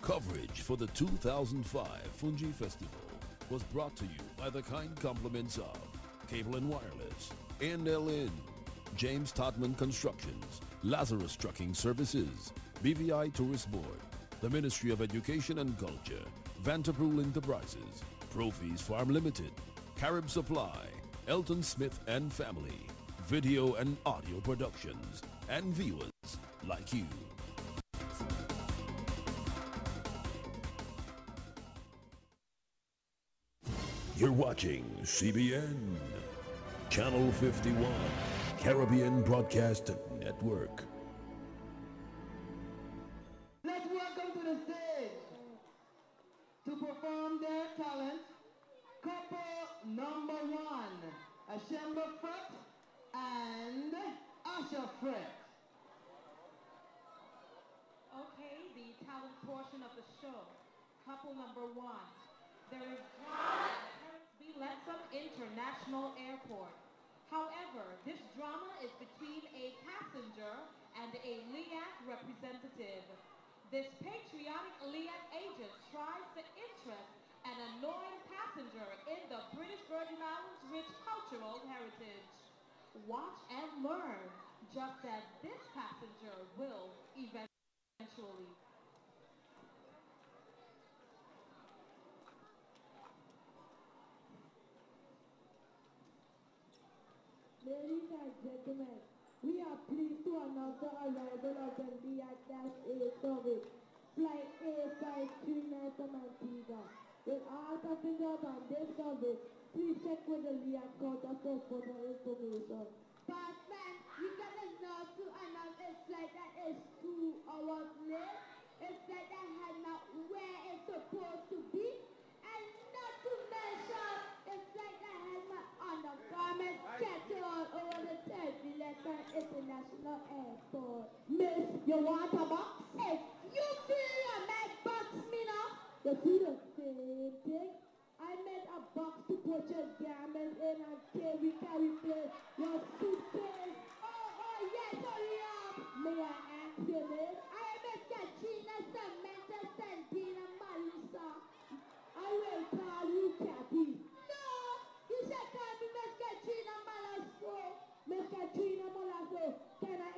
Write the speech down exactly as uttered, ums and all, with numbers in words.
Coverage for the two thousand five Fungi Festival was brought to you by the kind compliments of Cable and Wireless, A and L Inn, James Todman Constructions, Lazarus Trucking Services, B V I Tourist Board, the Ministry of Education and Culture, Vanterpool Enterprises, Profis Farm Limited, Carib Supply, Elton Smith and Family, Video and Audio Productions, and viewers like you. You're watching C B N, Channel fifty-one, Caribbean Broadcast Network. Let's welcome to the stage to perform their talent, couple number one, Ashemba Fret and Asha Fret. Okay, the talent portion of the show, couple number one. There is drama at Terence B. Letsum International Airport. However, this drama is between a passenger and a L I A C representative. This patriotic L I A C agent tries to interest an annoying passenger in the British Virgin Islands' rich cultural heritage. Watch and learn, just as this passenger will eventually. Ladies and gentlemen, we are pleased to announce the arrival of the L I A C A service, Flight A five three nine from Antigua. With all passengers on this service, please check with the L I A C counter for further information. Passman, we got enough to announce a flight that is two hours late, a flight that had not where it's supposed to be, and not to mention a flight that has my undergarments scattered all over the Terbileton International Airport. Miss, you want a box? Hey, you feel your mag box me now? You see the same thing? I meant a box to put your garments in and carry, carry place, your suitcase. Oh, oh, yes, hurry up. May I ask your name? I am Mister Gina Cement.